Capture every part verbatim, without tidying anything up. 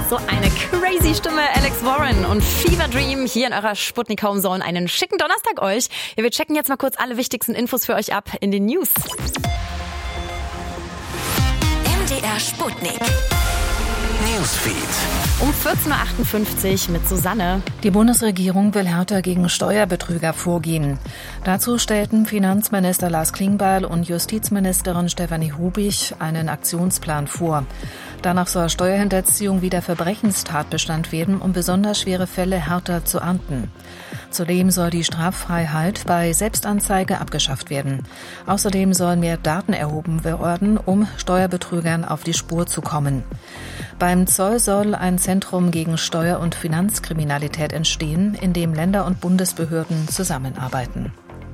So eine crazy Stimme, Alex Warren und Fever Dream hier in eurer Sputnik Home Zone. Einen schicken Donnerstag euch. Ja, wir checken jetzt mal kurz alle wichtigsten Infos für euch ab in den News. M D R Sputnik Newsfeed. Um vierzehn Uhr achtundfünfzig mit Susanne. Die Bundesregierung will härter gegen Steuerbetrüger vorgehen. Dazu stellten Finanzminister Lars Klingbeil und Justizministerin Stefanie Hubich einen Aktionsplan vor. Danach soll Steuerhinterziehung wieder Verbrechenstatbestand werden, um besonders schwere Fälle härter zu ahnden. Zudem soll die Straffreiheit bei Selbstanzeige abgeschafft werden. Außerdem sollen mehr Daten erhoben werden, um Steuerbetrügern auf die Spur zu kommen. Beim Zoll soll ein Zentrum gegen Steuer- und Finanzkriminalität entstehen, in dem Länder und Bundesbehörden zusammenarbeiten.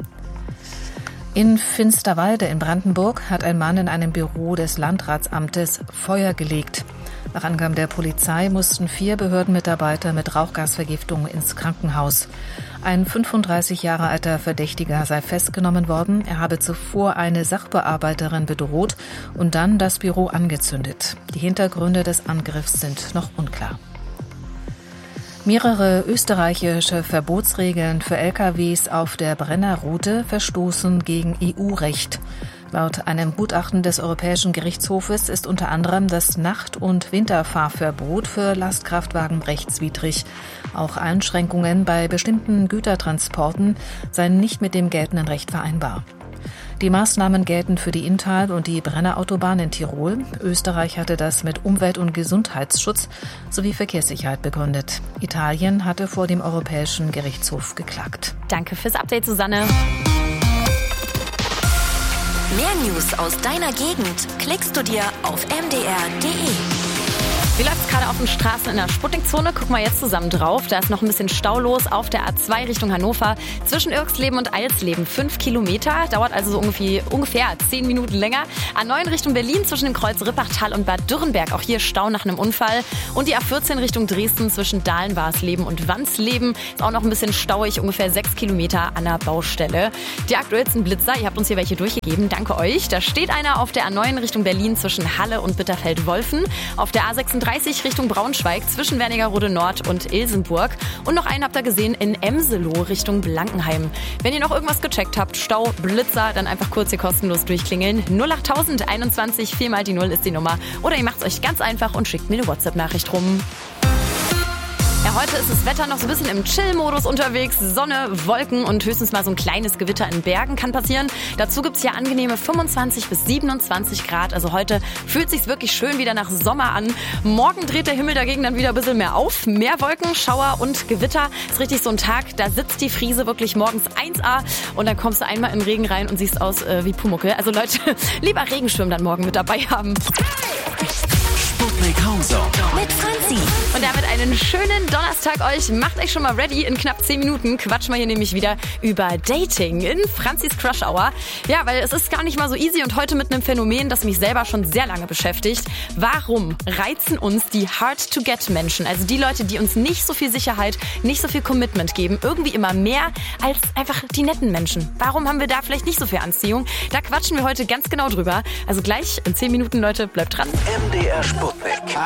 In Finsterwalde in Brandenburg hat ein Mann in einem Büro des Landratsamtes Feuer gelegt. Nach Angaben der Polizei mussten vier Behördenmitarbeiter mit Rauchgasvergiftung ins Krankenhaus. Ein fünfunddreißig Jahre alter Verdächtiger sei festgenommen worden. Er habe zuvor eine Sachbearbeiterin bedroht und dann das Büro angezündet. Die Hintergründe des Angriffs sind noch unklar. Mehrere österreichische Verbotsregeln für L K Ws auf der Brennerroute verstoßen gegen E U-Recht. Laut einem Gutachten des Europäischen Gerichtshofes ist unter anderem das Nacht- und Winterfahrverbot für Lastkraftwagen rechtswidrig. Auch Einschränkungen bei bestimmten Gütertransporten seien nicht mit dem geltenden Recht vereinbar. Die Maßnahmen gelten für die Inntal- und die Brennerautobahn in Tirol. Österreich hatte das mit Umwelt- und Gesundheitsschutz sowie Verkehrssicherheit begründet. Italien hatte vor dem Europäischen Gerichtshof geklagt. Danke fürs Update, Susanne. Mehr News aus deiner Gegend klickst du dir auf m d r punkt d e. Wie läuft's gerade auf den Straßen in der Sputnikzone? Gucken wir jetzt zusammen drauf. Da ist noch ein bisschen Stau los auf der A zwei Richtung Hannover. Zwischen Irksleben und Eilsleben fünf Kilometer. Dauert also so ungefähr, ungefähr zehn Minuten länger. A neun Richtung Berlin zwischen dem Kreuz Rippachtal und Bad Dürrenberg. Auch hier Stau nach einem Unfall. Und die A vierzehn Richtung Dresden zwischen Dahlen-Warsleben und Wansleben. Ist auch noch ein bisschen stauig. Ungefähr sechs Kilometer an der Baustelle. Die aktuellsten Blitzer, ihr habt uns hier welche durchgegeben. Danke euch. Da steht einer auf der A neun Richtung Berlin zwischen Halle und Bitterfeld-Wolfen. Auf der A sechsunddreißig Richtung Braunschweig zwischen Wernigerode Nord und Ilsenburg. Und noch einen habt ihr gesehen in Emseloh Richtung Blankenheim. Wenn ihr noch irgendwas gecheckt habt, Stau, Blitzer, dann einfach kurz hier kostenlos durchklingeln. null acht null null null einundzwanzig, vier mal die null ist die Nummer. Oder ihr macht es euch ganz einfach und schickt mir eine WhatsApp-Nachricht rum. Ja, heute ist das Wetter noch so ein bisschen im Chill-Modus unterwegs. Sonne, Wolken und höchstens mal so ein kleines Gewitter in Bergen kann passieren. Dazu gibt's hier angenehme fünfundzwanzig bis siebenundzwanzig Grad. Also heute fühlt sich's wirklich schön wieder nach Sommer an. Morgen dreht der Himmel dagegen dann wieder ein bisschen mehr auf. Mehr Wolken, Schauer und Gewitter. Ist richtig so ein Tag, da sitzt die Friese wirklich morgens eins A und dann kommst du einmal in den Regen rein und siehst aus äh, wie Pumuckl. Also Leute, lieber Regenschirm dann morgen mit dabei haben. Sputnik Home Zone mit Franzi. Und damit einen schönen Donnerstag euch. Macht euch schon mal ready. In knapp zehn Minuten quatschen wir hier nämlich wieder über Dating in Franzis Crush Hour. Ja, weil es ist gar nicht mal so easy und heute mit einem Phänomen, das mich selber schon sehr lange beschäftigt. Warum reizen uns die Hard-to-Get-Menschen, also die Leute, die uns nicht so viel Sicherheit, nicht so viel Commitment geben, irgendwie immer mehr als einfach die netten Menschen? Warum haben wir da vielleicht nicht so viel Anziehung? Da quatschen wir heute ganz genau drüber. Also gleich in zehn Minuten, Leute, bleibt dran. M D R Sputnik.